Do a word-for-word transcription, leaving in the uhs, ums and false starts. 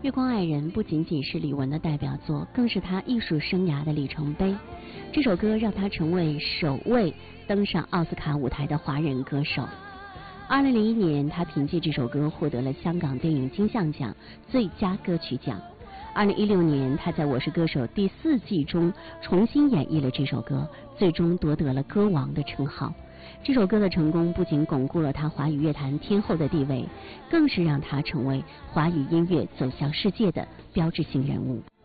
月光爱人》不仅仅是李玟的代表作，更是他艺术生涯的里程碑。这首歌让他成为首位登上奥斯卡舞台的华人歌手。二零零一年，他凭借这首歌获得了香港电影金像奖最佳歌曲奖。二零一六年，他在《我是歌手》第四季中重新演绎了这首歌，最终夺得了歌王的称号。这首歌的成功不仅巩固了他华语乐坛天后的地位，更是让他成为华语音乐走向世界的标志性人物。